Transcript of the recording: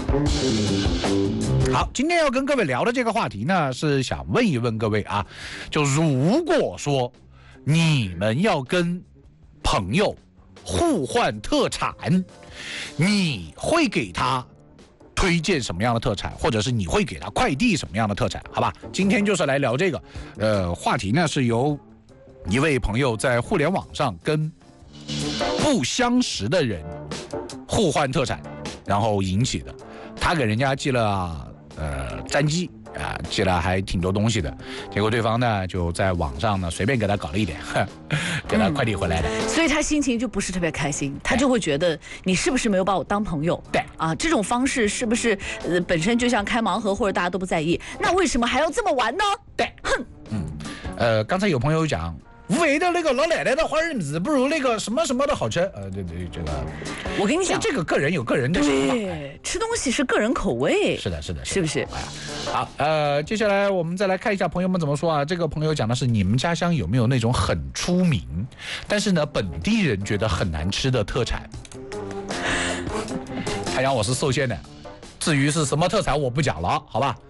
好，今天要跟各位聊的这个话题呢，是想问一问各位啊，就如果说你们要跟朋友互换特产，你会给他推荐什么样的特产，或者是你会给他快递什么样的特产？好吧，今天就是来聊这个。话题呢是由一位朋友在互联网上跟不相识的人互换特产，然后引起的。他给人家寄了粘鸡啊，寄了还挺多东西的，结果对方呢就在网上呢随便给他搞了一点，给他快递回来的， 所以他心情就不是特别开心，他就会觉得你是不是没有把我当朋友？ 对啊，这种方式是不是本身就像开盲盒或者大家都不在意？那为什么还要这么玩呢？ 对，哼，刚才有朋友讲。无为的那个老奶奶的花生米不如那个什么什么的好吃，对，这个我跟你讲， 这个个人有个人的想法， 对，吃东西是个人口味， 是的， 是不是？ 好，接下来我们再来看一下朋友们怎么说啊。这个朋友讲的是你们家乡有没有那种很出名，但是呢本地人觉得很难吃的特产？太阳我是受限的，至于是什么特产我不讲了，好吧？